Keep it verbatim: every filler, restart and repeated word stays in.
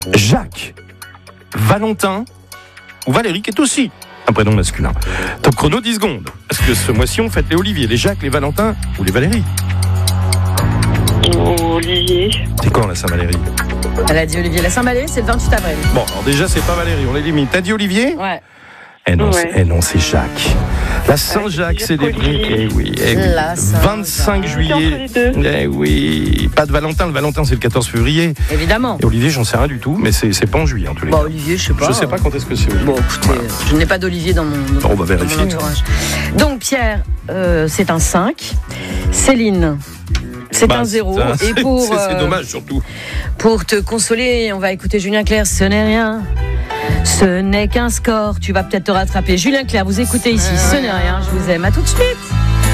Jacques, Valentin ou Valérie, qui est aussi un prénom masculin. Top chrono, dix secondes. Est-ce que ce mois-ci, on fête les Olivier, les Jacques, les Valentins ou les Valérie? Olivier. C'est quand la Saint-Valérie? Elle a dit Olivier. La Saint-Valérie, c'est le vingt-huit avril. Bon, alors déjà, c'est pas Valérie, on les limite. T'as dit Olivier? Ouais. Eh non, Ouais. c'est, eh non, c'est Jacques. La Saint-Jacques Ah, célébrée. Olivier. Eh oui, eh oui. La Saint-Jacques. vingt-cinq juillet. C'est entre les deux. Eh oui. Pas de Valentin. Le Valentin, c'est le quatorze février. Évidemment. Et Olivier, j'en sais rien du tout, mais c'est, c'est pas en juillet en tous les Bon, cas. Olivier, je sais pas. Je sais pas quand est-ce que c'est. Olivier. Bon, écoutez, Voilà. je n'ai pas d'Olivier dans mon, dans On va vérifier. mon entourage. Donc, Pierre, euh, c'est un cinq. Céline, c'est Bah, un zéro. c'est un- Et pour, c'est, c'est euh, dommage surtout. pour te consoler, on va écouter Julien Clerc. Ce n'est rien. Ce n'est qu'un score. Tu vas peut-être te rattraper. Julien Clerc, vous écoutez ici. Ce n'est rien. Je vous aime. À tout de suite.